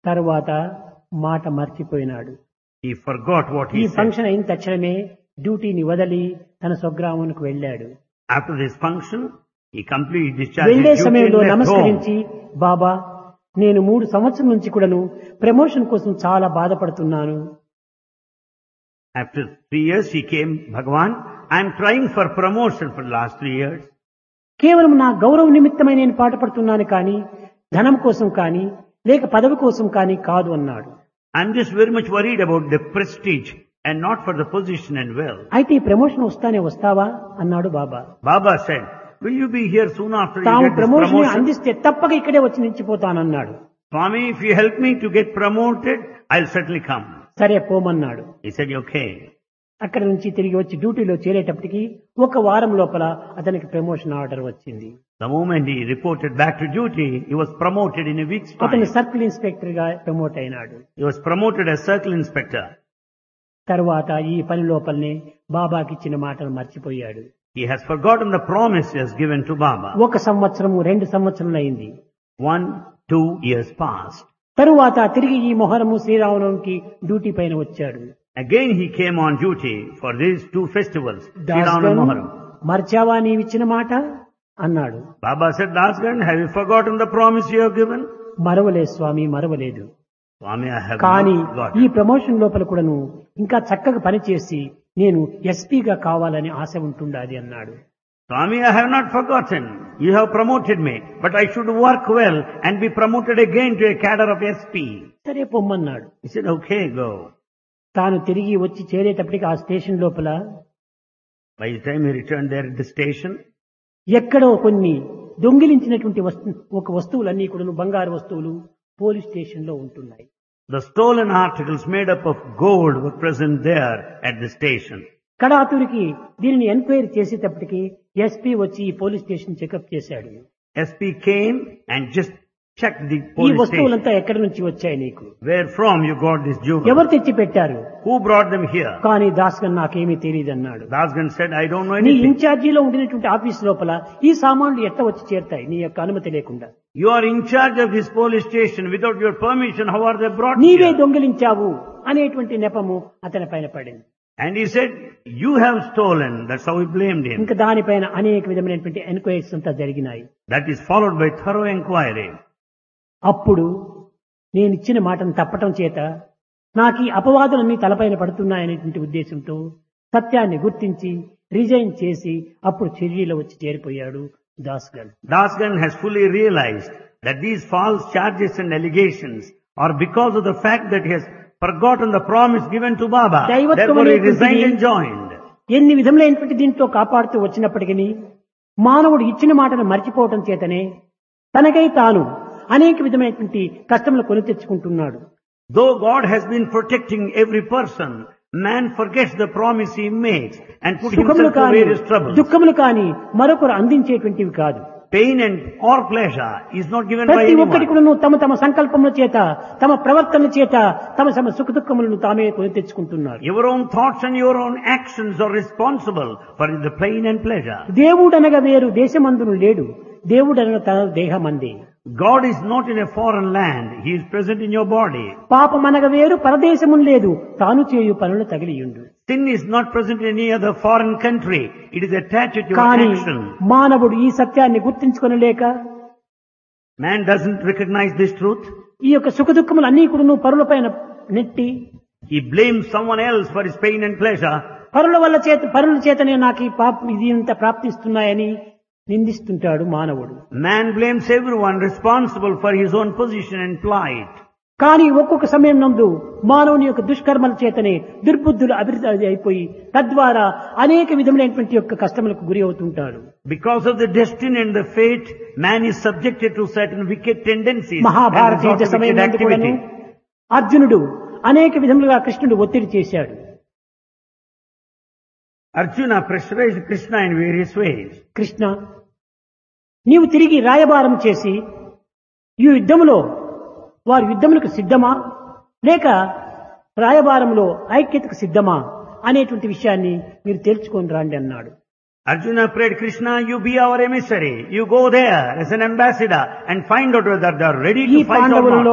తరువాత మాట మర్చిపోయినాడు. He forgot what ఈ he said. ఫంక్షన్ అయిన తక్షణమే డ్యూటీని వదిలి తన స్వగ్రామానికి వెళ్ళాడు. After this function, he completely discharged వెళ్లే his duty and సమయంలో left home. నమస్కరించి, బాబా నేను 3 సంవత్సరం నుంచి కూడాను ప్రమోషన్ కోసం చాలా బాధపడుతున్నాను. After 3 years, he came, Bhagavan, I am trying for promotion for the last 3 years. కేవలం నా గౌరవ నిమిత్తమై నేను పాటుపడుతున్నాను కానీ ధనం కోసం కానీ లేక పదవి కోసం కానీ కాదు అన్నాడు. I am just very much worried about the prestige and not for the position and wealth. అయితే ఈ ప్రమోషన్ వస్తావా అన్నాడు బాబా. Baba said, will you be here soon after you తాము get this ప్రమోషన్ promotion? అందిస్తే తప్పక ఇక్కడే వచ్చి నిలిచిపోతానన్నాడు. Swami, if you help me to get promoted, I'll certainly come. సరే పోమన్నాడు. He said, okay. అక్కడి నుంచి తిరిగి వచ్చి డ్యూటీలో చేరేటప్పటికి 1 వారం లోపల అతనికి ప్రమోషన్ ఆర్డర్ వచ్చింది. The moment he reported back to duty, he was promoted in a week's అతను time. సర్కిల్ ఇన్స్పెక్టర్ గా ప్రమోట్ అయినాడు. He was promoted as circle inspector. తరువాత ఈ పని లోపలనే బాబాకి ఇచ్చిన మాటలు మర్చిపోయాడు. He has forgotten the promises given to Baba. 1 సంవత్సరము 2 సంవత్సరములు అయింది. 1-2 years passed. తరువాత తిరిగి ఈ మొహరము శ్రీరామనవమికి డ్యూటీ పైన వచ్చాడు. Again he came on duty for these 2 festivals, Sri Ram and దాస్గన్, Moharram. మర్చావా నీవిచ్చిన మాట అన్నాడు. Baba said, Dasgan, have you forgotten the promise you have given? మరవలేదు Swamy, మరవలేదు. Swami, I have కానీ not forgotten. ఈ ప్రమోషన్ లోపల కూడాను ఇంకా చక్కగా పనిచేసి నేను ఎస్పీగా కావాలని ఆశ ఉంటుండాది అన్నాడు. Swami, I have not forgotten. You have promoted me, but I should work well and be promoted again to a cadre of SP. సరే పొమ్మన్నాడు. He said, okay, go. తాను తిరిగి వచ్చి చేరేటప్పటికి ఆ స్టేషన్ లోపల By the time he returned there at the station, ఎక్కడో కొన్ని దొంగిలించినటువంటి వస్తువులన్నీ కూడా బంగారు వస్తువులు పోలీస్ స్టేషన్ లో ఉంటున్నాయి. the stolen articles made up of gold were present there at the station. కడాతురికి దీనిని ఎంక్వైరీ చేసేటప్పటికి ఎస్పీ వచ్చి ఈ పోలీస్ స్టేషన్ చెకప్ చేశాడు. SP came and just checked the ఈ police station. వస్తువులంతా ఎక్కడి నుంచి వచ్చాయి నీకు? Where from you got this jewel? ఎవరు తెచ్చి పెట్టారు? Who brought them here? కానీ దాస్గన్ నాకేమీ తెలియదు అన్నాడు. Dasgan said, I don't know నీ anything. ఇన్ఛార్జీలో ఉండినటువంటి ఆఫీస్ లోపల ఈ సామాన్లు ఎట్లా వచ్చి చేరుతాయి నీ యొక్క అనుమతి లేకుండా? You are in charge of this police station. Without your permission, how are they brought నీవే here? దొంగిలించావు అనేటువంటి నెపము అతని పైన పడింది. And he said, you have stolen. That's how he blamed him. ఇంకా దానిపైన అనేక విధమైనటువంటి ఎంక్వైరీస్ అంతా జరిగినాయి. That is followed by thorough inquiry. అప్పుడు నేను ఇచ్చిన మాటను తప్పటం చేత నాకు ఈ అపవాదులన్నీ తలపైన పడుతున్నాయనేటువంటి ఉద్దేశంతో సత్యాన్ని గుర్తించి రిజైన్ చేసి అప్పుడు చెర్రీలో వచ్చి చేరిపోయాడు దాస్గన్. Dasgan has fully realized that these false charges and allegations are because of the fact that he has forgotten the promise given to Baba. Therefore he resigned and joined. ఎన్ని విధములైనటువంటి దీంట్లో కాపాడుతూ వచ్చినప్పటికీ మానవుడు ఇచ్చిన మాటను మర్చిపోవటం చేతనే తనకై తాను అనేక విధమైనటువంటి కష్టములు కొని తెచ్చుకుంటున్నాడు. Though God has been protecting every person, man forgets the promise he makes and puts సుఖములు himself to కాని various troubles. దుఃఖములు కాని మరొకరు అందించేటువంటివి కాదు. Pain and or pleasure is not given by ప్రతి ఒక్కటి anyone. కూడా తమ తమ సంకల్పముల చేత తమ ప్రవర్తన చేత తమ తమ సుఖ దుఃఖములను తామే కొని తెచ్చుకుంటున్నారు. Your own thoughts and your own actions are responsible for the pain and pleasure. దేవుడనగా వేరు దేశమందును లేడు, దేవుడనగా తన దేహమందే. God is not in a foreign land. He is present in your body. పాపమనగా వేరు పరదేశమును లేదు, తాను చేయు పనులు తగిలియుండు. Sin is not present in any other foreign country. It is attached to your కానీ action. మానవుడు ఈ సత్యాన్ని గుర్తించుకొనలేక Man doesn't recognize this truth. ఈ యొక్క సుఖ దుఃఖములు అన్ని కూడా పరుల పైన నెట్టి He blames someone else for his pain and pleasure. పరుల చేతనే నాకు ఈ ఇది ఇంత ప్రాప్తిస్తున్నాయని నిందిస్తుంటాడు మానవుడు. Man blames everyone responsible for his own position and plight. కానీ ఒక్కొక్క సమయం నందు మానవుని యొక్క దుష్కర్మల చేతనే దుర్బుద్ధులు అభివృద్ధి అయిపోయి తద్వారా అనేక విధములైనటువంటి యొక్క కష్టములకు గురి అవుతుంటాడు. Because of the destiny and the fate, man is subjected to certain wicked tendencies. Mahabharata and యుద్ధ resort to సమయం wicked నందు కూడాను activity. అర్జునుడు అనేక విధములుగా కృష్ణుడు ఒత్తిడి చేశాడు. Arjuna pressurized Krishna in various ways. Krishna, నీవు తిరిగి రాయబారం చేసి ఈ యుద్ధములో వారి యుద్ధములకు సిద్ధమా లేక రాయబారంలో ఐక్యతకు సిద్ధమా అనేటువంటి విషయాన్ని మీరు తేల్చుకొని రండి అన్నాడు. Arjuna prayed, Krishna, you be our emissary. You go there as an ambassador and find out whether they are ready ఈ to fight or పాండవులలో not.